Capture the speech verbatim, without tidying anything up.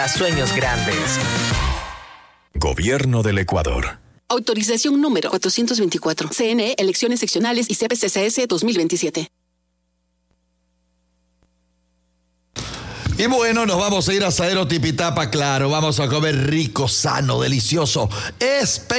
a sueños grandes. Gobierno del Ecuador. Autorización número cuatrocientos veinticuatro. C N E, Elecciones Seccionales y C P C C S dos mil veintisiete. Y bueno, nos vamos a ir a Asadero Tipitapa, claro. Vamos a comer rico, sano, delicioso, espectacular.